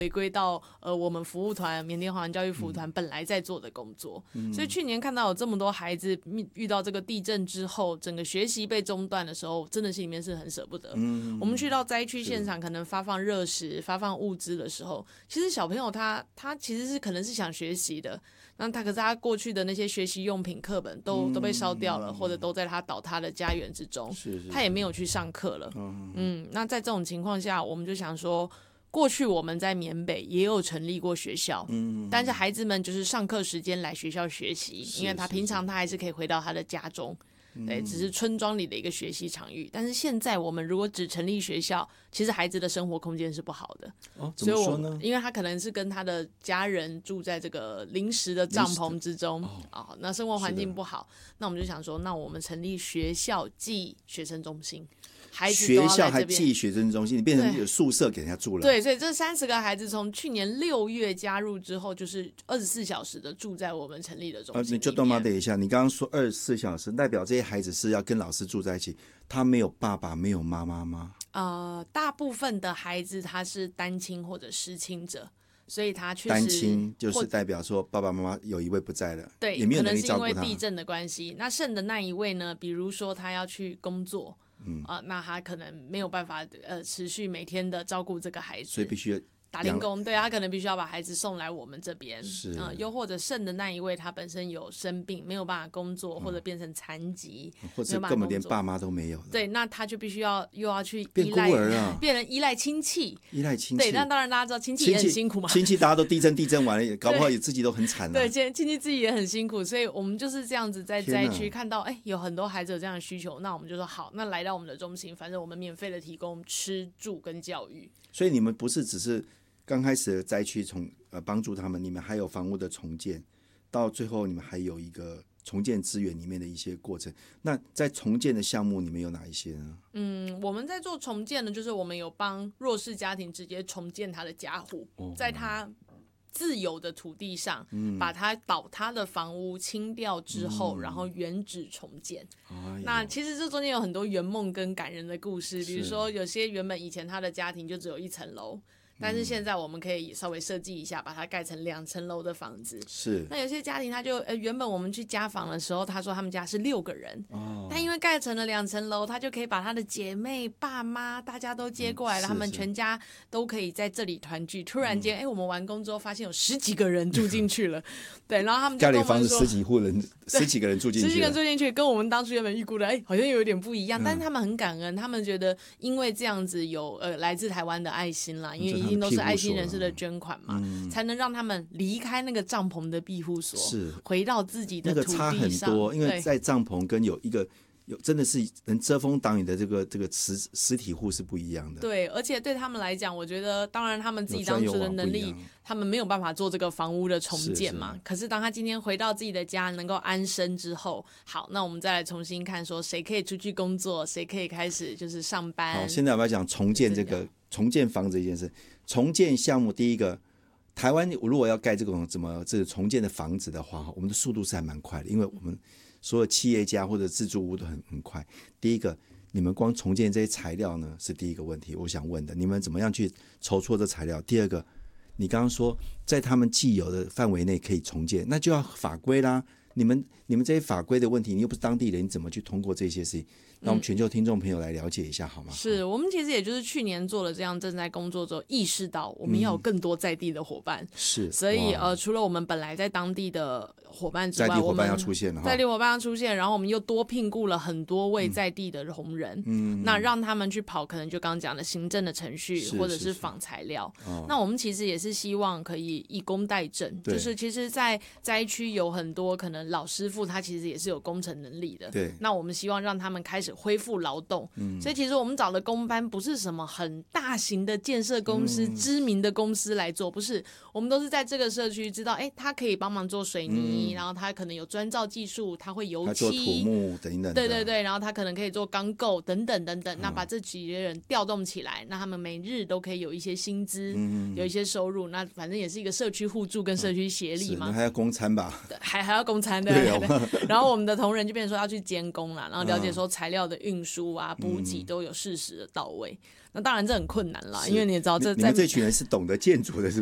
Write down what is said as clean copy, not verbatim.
回归到我们服务团缅甸华人教育服务团本来在做的工作，所以去年看到有这么多孩子遇到这个地震之后，整个学习被中断的时候，真的心里面是很舍不得。我们去到灾区现场，可能发放热食、发放物资的时候，其实小朋友他其实是可能是想学习的，那可是他过去的那些学习用品、课本都被烧掉了，或者都在他倒塌的家园之中，他也没有去上课了。那在这种情况下，我们就想说。过去我们在缅北也有成立过学校，但是孩子们就是上课时间来学校学习，因为他平常他还是可以回到他的家中，对，只是村庄里的一个学习场域。但是现在我们如果只成立学校，其实孩子的生活空间是不好的。 怎么说呢？ 因为他可能是跟他的家人住在这个临时的帐篷之中，那生活环境不好。那我们就想说，那我们成立学校暨学生中心。 学校还寄学生中心，你变成有宿舍给人家住了。 对，所以这30个孩子从去年6月加入之后，就是24小时的住在我们成立的中心里面。 你就多等一下，你刚刚说24小时，代表这些孩子是要跟老师住在一起，他没有爸爸没有妈妈吗？ 大部分的孩子他是单亲或者失亲者。所以他确实单亲就是代表说爸爸妈妈有一位不在了， 对， 也没有能力照顾他。 可能是因为地震的关系。那剩的那一位呢？比如说他要去工作，那他可能没有办法持续每天的照顾这个孩子， 所以必须打零工，对，他可能必须要把孩子送来我们这边，又或者剩的那一位他本身有生病没有办法工作，或者变成残疾， 或者根本连爸妈都没有， 对，那他就必须又要去变孤儿啊， 变成依赖亲戚， 对， 那当然大家知道亲戚也很辛苦嘛， 亲戚大家都地震完了，搞不好也自己都很惨啊， 对，亲戚自己也很辛苦，所以我们就是这样子在灾区看到，有很多孩子有这样的需求，那我们就说好，那来到我们的中心，反正我们免费的提供吃住跟教育。 所以你们不是只是刚开始的灾区帮助他们，你们还有房屋的重建，到最后你们还有一个重建资源里面的一些过程。那在重建的项目，你们有哪一些呢？ 我们在做重建呢，就是我们有帮弱势家庭直接重建他的家户，在他自有的土地上，把他倒塌的房屋清掉之后，然后原址重建。那其实这中间有很多圆梦跟感人的故事，比如说有些原本以前他的家庭就只有1层楼。但是现在我们可以稍微设计一下，把它盖成2层楼的房子。 是。 那有些家庭他就原本我们去家访的时候，他说他们家是6个人，但因为盖成了2层楼，他就可以把他的姐妹、爸妈大家都接过来了，他们全家都可以在这里团聚。突然间，我们完工之后发现有10几个人住进去了，对，然后他们就跟我们说盖了房子十几个人住进去了，10 几个人住进去，跟我们当初原本预估的好像有点不一样，但是他们很感恩，他们觉得因为这样子有来自台湾的爱心啦，因为一定都是爱心人士的捐款嘛，才能让他们离开那个帐篷的庇护所， 是回到自己的土地上。 那个差很多，因为在帐篷跟有真的是能遮风挡雨的这个实体户是不一样的。 对，而且对他们来讲，我觉得当然他们自己当初的能力，他们没有办法做这个房屋的重建嘛。可是当他今天回到自己的家，能够安身之后，好，那我们再来重新看说谁可以出去工作，谁可以开始就是上班。 好，现在我们要讲重建重建房子这件事。重建项目第一个，台湾如果要盖这个重建的房子的话，我们的速度是还蛮快的，因为我们所有企业家或者自住屋都很快。第一个，你们光重建这些材料呢是第一个问题，我想问的，你们怎么样去筹措这材料？第二个，你刚刚说在他们既有的范围内可以重建，那就要法规啦。你们这些法规的问题，你又不是当地人，你怎么去通过这些事情？让我们全球听众朋友来了解一下好吗？ 是我们其实也就是去年做了这样正在工作之后，意识到我们要有更多在地的伙伴。 是， 所以除了我们本来在当地的伙伴之外， 在地伙伴要出现了， 在地伙伴要出现，然后我们又多聘雇了很多位在地的同仁，那让他们去跑可能就刚刚讲的行政的程序，或者是仿材料。那我们其实也是希望可以以工代赈，就是其实在灾区有很多可能老师傅他其实也是有工程能力的， 对， 那我们希望让他们开始恢复劳动，所以其实我们找的工班不是什么很大型的建设公司、知名的公司来做，不是，我们都是在这个社区知道，他可以帮忙做水泥，然后他可能有砖造技术，他会油漆， 他做土木等等， 对，然后他可能可以做钢构等等，那把这几个人调动起来，那他们每日都可以有一些薪资，有一些收入，那反正也是一个社区互助跟社区协力嘛， 还要供餐吧， 还要供餐，对，然后我们的同仁就变成说要去监工啦，然后了解说材料料的运输啊、补给都有适时的到位。那当然这很困难啦，因为你也知道你们这群人是懂得建筑的，是